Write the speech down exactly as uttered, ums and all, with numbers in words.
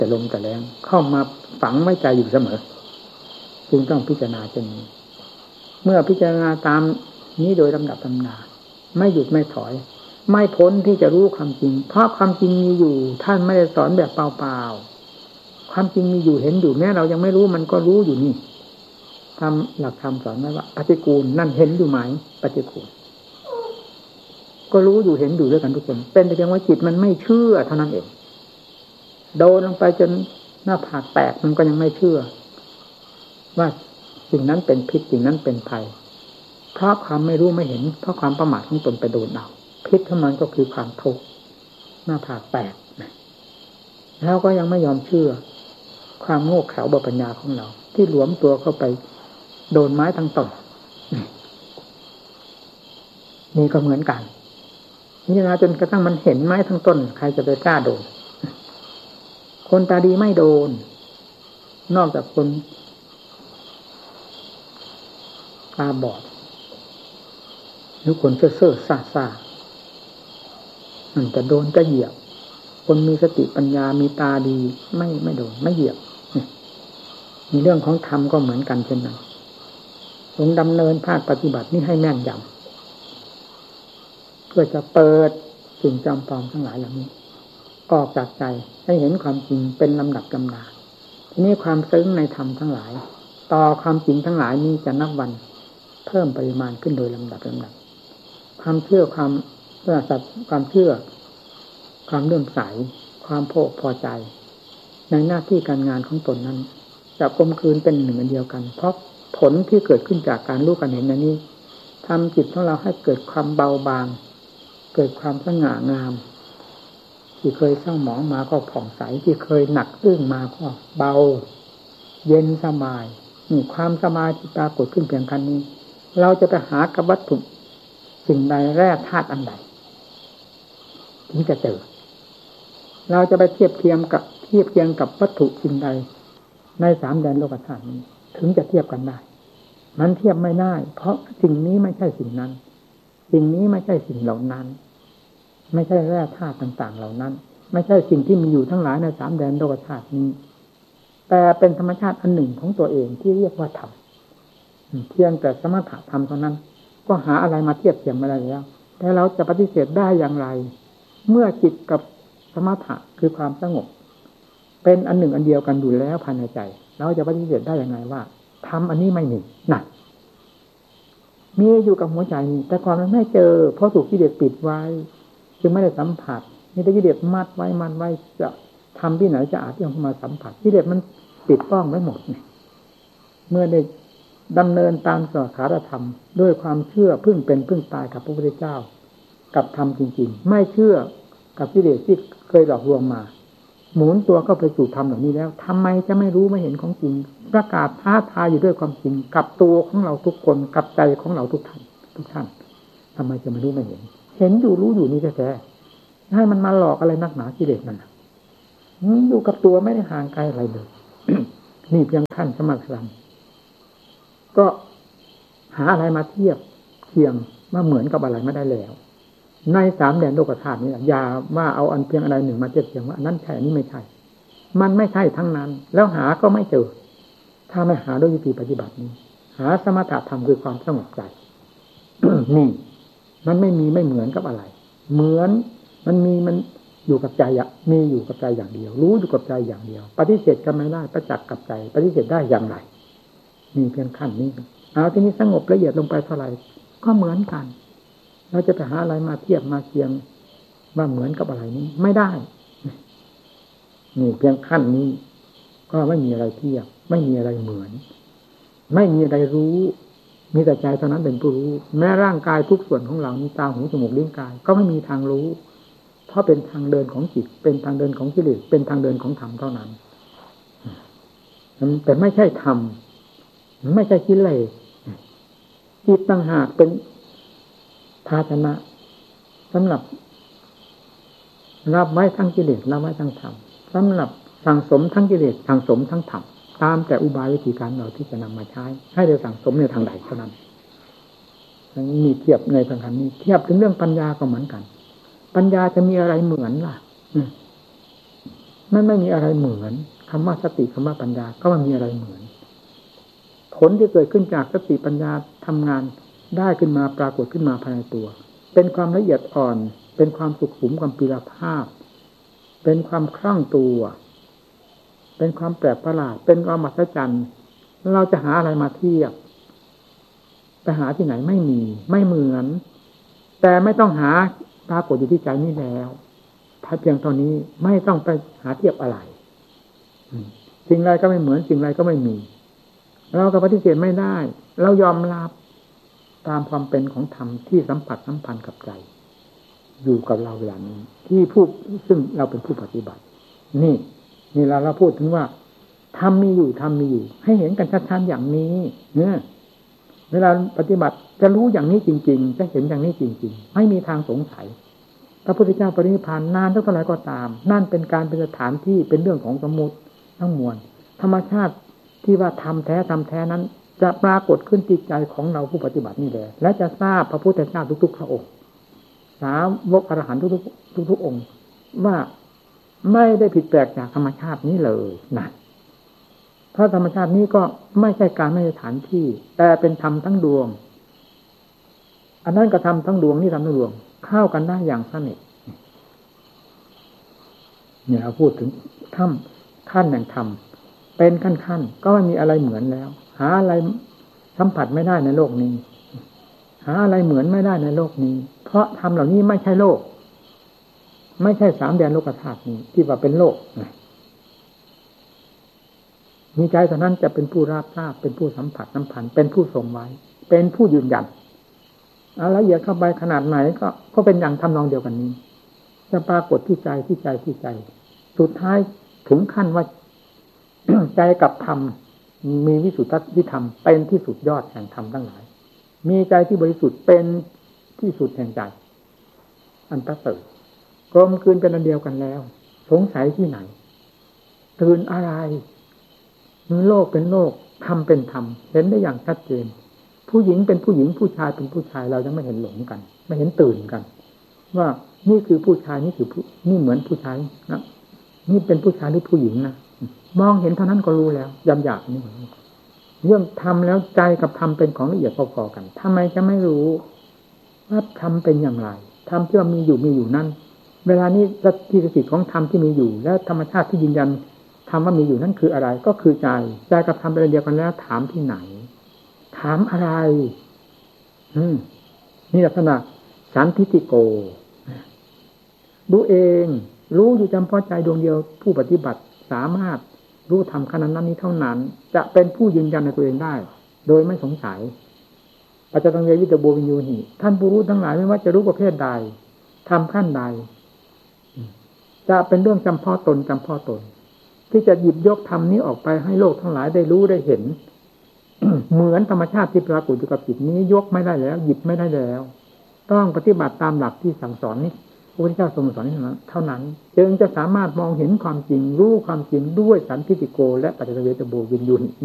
แต่ลมแต่แรงเข้ามาฝังไว้ใจอยู่เสมอจึงต้องพิจารณาเช่นนี้เมื่อพิจารณาตามนี้โดยลำดับลำดาไม่หยุดไม่ถอยไม่พ้นที่จะรู้ความจริงเพราะความจริงมีอยู่ท่านไม่ได้สอนแบบเปล่าๆความจริงมีอยู่เห็นอยู่แม้เรายังไม่รู้มันก็รู้อยู่นี่ทำหลักธรรมสอนไว้ว่าปฏิกูลนั่นเห็นอยู่ไหมปฏิกูลก็รู้อยู่เห็นอยู่ด้วยกันทุกคนเป็นแต่เพียงว่าจิตมันไม่เชื่อเท่านั้นเองโดนลงไปจนหน้าผากแตกมันก็ยังไม่เชื่อว่าสิ่งนั้นเป็นพิษสิ่งนั้นเป็นภัยเพราะความไม่รู้ไม่เห็นเพราะความประมาทของตนไปโดนเอาพิษของมันก็คือความทุกข์หน้าผากแตกแล้วก็ยังไม่ยอมเชื่อความโง่เขลาบปัญญาของเราที่หลวมตัวเข้าไปโดนไม้ทั้งต้นนี่ก็เหมือนกันนี่นะจนกระทั่งมันเห็นไม้ทั้งต้นใครจะไปกล้าโดนคนตาดีไม่โดนนอกจากคนตาบอดหรือคนเซ่อเซ่อซ่าซ่ามันจะโดนจะเหยียบคนมีสติปัญญามีตาดีไม่ไม่โดนไม่เหยียบมีเรื่องของธรรมก็เหมือนกันเช่นนั้นทรงดำเนินภาคปฏิบัตินี่ให้แม่นยำเพื่อจะเปิดสิ่งจำปลอมทั้งหลายเหล่านี้ออกจากใจให้เห็นความจริงเป็นลำดับลำดาทีนี้ความซึ้งในธรรมทั้งหลายต่อความจริงทั้งหลายนี้จะนับวันเพิ่มปริมาณขึ้นโดยลำดับลำดับความเชื่อความเชื่อสัตย์ความเชื่อความเลื่อมใสความโภคพอใจในหน้าที่การงานของตนนั้นจะกลมกลืนเป็นหนึ่งอันเดียวกันเพราะผลที่เกิดขึ้นจากการรู้การเห็นนั้นนี้ทำจิตของเราให้เกิดความเบาบางเกิดความสง่างามที่เคยเศร้าหมองมาก็ผ่องใสที่เคยหนักอึ้งมาก็เบาเย็นสบายนี่ความสบายที่ปรากฏขึ้นเพียงคันนี้เราจะไปหากับวัตถุสิ่งใดแร่ธาตุอันใดถึงจะเจอเราจะไปเทียบเทียมกับเทียบเทียงกับวัตถุสิ่งใดในสามแดนโลกธาตุนี้ถึงจะเทียบกันได้มันเทียบไม่ได้เพราะสิ่งนี้ไม่ใช่สิ่งนั้นสิ่งนี้ไม่ใช่สิ่งเหล่านั้นไม่ใช่แร่ธาตุต่างๆเหล่านั้นไม่ใช่สิ่งที่มีอยู่ทั้งหลายในสามแดนโลกธาตุนี้แต่เป็นธรรมชาติอันหนึ่งของตัวเองที่เรียกว่าธรรมเพียงแต่สมถะธรรมเท่านั้นก็หาอะไรมาเทียบเทียมไม่ได้แล้วแต่เราจะปฏิเสธได้อย่างไรเมื่อจิตกับสมถะคือความสงบเป็นอันหนึ่งอันเดียวกันอยู่แล้วภายในใจเราจะปฏิเสธได้อย่างไรว่าธรรมอันนี้ไม่มีนั่นมีอยู่กับหัวใจแต่ความมันไม่เจอเพราะถูกกิเลสปิดไว้จึงไม่ได้สัมผัสนี่ถ้ากิเลสมัดไว้มัดไว้จะทำที่ไหนจะอาจที่จะมาสัมผัสกิเลสมันปิดป้องไว้หมดเนี่ยเมื่อได้ดำเนินตามสถานธรรมด้วยความเชื่อพึ่งเป็นพึ่งตายกับพระพุทธเจ้ากับธรรมจริงๆไม่เชื่อกับกิเลสที่เคยหลอกลวงมาหมุนตัวเข้าไปสู่ธรรมเหล่านี้แล้วทำไมจะไม่รู้ไม่เห็นของจริงประกาศท้าทายอยู่ด้วยความจริงกับตัวของเราทุกคนกับใจของเราทุกท่านทุกท่านทำไมจะไม่รู้ไม่เห็นเห็นอยู่รู้อยู่นี่แท้ๆให้มันมาหลอกอะไรนักหนากิเลสนั่นน่ะอยู่กับตัวไม่ได้ห่างไกลอะไรเลย นี่เพียงขั้นสมถะก็หาอะไรมาเทียบเทียงว่าเหมือนกับอะไรไม่ได้แล้วในสามแดนโลกธาตุนี่อย่าว่าเอาอันเพียงอะไรหนึ่งมาเทียบเทียงว่านั้นใช่อันนี้ไม่ใช่มันไม่ใช่ทั้งนั้นแล้วหาก็ไม่เจอถ้าไม่หาด้วยวิธีปฏิบัตินี้หาสมถะธรรมคือความสงบใจ นี่มันไม่มีไม่เหมือนกับอะไรเหมือนมันมีมันอยู่กับใจอ่ะมีอยู่กับใจอย่างเดียวรู้อยู่กับใจอย่างเดียวปฏิเสธกันไม่ได้ประจักษ์กับใจปฏิเสธได้อย่างไรมีเพียงขั้นนี้เอาที่นี้สงบละเอียดลงไปเท่าไหร่ก็เหมือนกันเราจะไปหาอะไรมาเทียบมาเคียงว่าเหมือนกับอะไรนี้ไม่ได้นี่เพียงขั้นนี้ก็ไม่มีอะไรเทียบไม่มีอะไรเหมือนไม่มีอะไรรู้มีแต่ใจเท่านั้นเป็นผู้รู้แม้ร่างกายทุกส่วนของเรานี้ตาหูจมูกลิ้นกายก็ไม่มีทางรู้เพราะเป็นทางเดินของจิตเป็นทางเดินของกิเลสเป็นทางเดินของธรรมเท่านั้นแต่ไม่ใช่ธรรมไม่ใช่กิเลสจิตต่างหากเป็นภาชนะสำหรับรับไว้ทั้งกิเลสรับไว้ทั้งธรรมสำหรับสั่งสมทั้งกิเลสสั่งสมทั้งธรรมตามแต่อุบายวิธีการเราที่จะนำมาใช้ให้เราสั่งสมในทางใดเท่านั้นมีเทียบในทางการนี้เทียบถึงเรื่องปัญญาก็เหมือนกันปัญญาจะมีอะไรเหมือนล่ะนั่นไม่มีอะไรเหมือนคำว่าสติคำว่าปัญญาก็มันมีอะไรเหมือนผลที่เกิดขึ้นจากสติปัญญาทำงานได้ขึ้นมาปรากฏขึ้นมาภายในตัวเป็นความละเอียดอ่อนเป็นความสุขุมความปีรภาพเป็นความคล่องตัวเป็นความแปลกประหลาดเป็นความมหัศจรรย์เราจะหาอะไรมาเทียบไปหาที่ไหนไม่มีไม่เหมือนแต่ไม่ต้องหาปรากฏอยู่ที่ใจนี่แล้วถ้าเพียงเท่านี้ไม่ต้องไปหาเทียบอะไรสิ่งใดก็ไม่เหมือนสิ่งใดก็ไม่มีเราก็ปฏิเสธไม่ได้เรายอมรับตามความเป็นของธรรมที่สัมผัสสัมพันธ์กับใจอยู่กับเราเวลานี้ที่ผู้ซึ่งเราเป็นผู้ปฏิบัตินี่นี่เราเราพูดถึงว่าธรรมมีอยู่ธรรมมีอยู่ให้เห็นกันชัดๆอย่างนี้เนี่ยเวลาปฏิบัติจะรู้อย่างนี้จริงๆจะเห็นอย่างนี้จริงๆไม่มีทางสงสัยพระพุทธเจ้าปรินิพพานนานเท่าไหร่ก็ตามนั่นเป็นการเป็นสถานที่เป็นเรื่องของสมมุติทั้งมวลธรรมชาติที่ว่าธรรมแท้ธรรมแท้นั้นจะปรากฏขึ้นที่ใจของเราผู้ปฏิบัตินี่แหละและจะทราบพระพุทธเจ้าทุกๆพระองค์สาวกอรหันต์ทุกๆทุกๆองค์ว่าไม่ได้ผิดแปลกจากธรรมชาตินี้เลยนั่นเพราะธรรมชาตินี้ก็ไม่ใช่การไม่ใช่สถานที่แต่เป็นธรรมทั้งดวงอันนั้นก็ทำทั้งดวงนี่ทำทั้งดวงเข้ากันได้อย่างสนิทเนี่ยเราพูดถึงถ้ำขั้นแห่งธรรมเป็นขั้นขั้นก็ไม่มีอะไรเหมือนแล้วหาอะไรสัมผัสไม่ได้ในโลกนี้หาอะไรเหมือนไม่ได้ในโลกนี้เพราะธรรมเหล่านี้ไม่ใช่โลกไม่ใช่สามแดนโลกธาตุนี้ที่ว่าเป็นโลกมีใจเท่านั้นจะเป็นผู้รับทราบเป็นผู้สัมผัสสัมพันธ์เป็นผู้ทรงไว้เป็นผู้ยืนยันเอาละเอียดเข้าไปขนาดไหนก็ก็เป็นอย่างทำนองเดียวกันนี้จะปรากฏที่ใจที่ใจที่ใจสุดท้ายถึงขั้นว่า ใจกับธรรมมีวิสุทธิธรรมเป็นที่สุดยอดแห่งธรรมทั้งหลายมีใจที่บริสุทธิ์เป็นที่สุดแห่งใจอันประเสริฐกลมกลืนเป็นอันเดียวกันแล้วสงสัยที่ไหนตื่นอะไรโลกเป็นโลกธรรมเป็นธรรมเห็นได้อย่างชัดเจนผู้หญิงเป็นผู้หญิงผู้ชายเป็นผู้ชายเราจะไม่เห็นหลงกันไม่เห็นตื่นกันว่านี่คือผู้ชายนี่คือผู้นี่เหมือนผู้ชายนะนี่เป็นผู้ชายหรือผู้หญิงนะมองเห็นเท่านั้นก็รู้แล้วยำหยาบนี่เรื่องทำแล้วใจกับธรรมเป็นของละเอียดพอๆกันทำไมจะไม่รู้ว่าธรรมเป็นอย่างไรธรรมที่ว่ามีอยู่มีอยู่นั่นเวลานี้สถิติของธรรมที่มีอยู่และธรรมชาติที่ยืนยันธรรมว่ามีอยู่นั่นคืออะไรก็คือใจใจกับธรรมเป็นอันเดียวกันแล้วถามที่ไหนถามอะไรอืมนี่ลักษณะสันทิติโกดูเองรู้อยู่จำเพาะใจดวงเดียวผู้ปฏิบัติสามารถรู้ธรรมขนาดนั้นนี้เท่านั้นจะเป็นผู้ยืนยันในตัวเองได้โดยไม่สงสัยปัจจตังเยวิตโบวิญญูหิท่านผู้รู้ทั้งหลายไม่ว่าจะรู้ประเภทใดทำขั้นใดจะเป็นเรื่องจำเพาะตนจำเพาะตนที่จะหยิบยกธรรมนี้ออกไปให้โลกทั้งหลายได้รู้ได้เห็น เหมือนธรรมชาติที่ปรากฏอยู่กับจิตนี้ยกไม่ได้แล้วหยิบไม่ได้แล้วต้องปฏิบัติตามหลักที่สั่งสอนนี้พระพุทธเจ้าทรงสอนเท่านั้นจึงจะสามารถมองเห็นความจริงรู้ความจริงด้วยสันทิฏฐิโกและปัจจเวตโบวิญญูหิ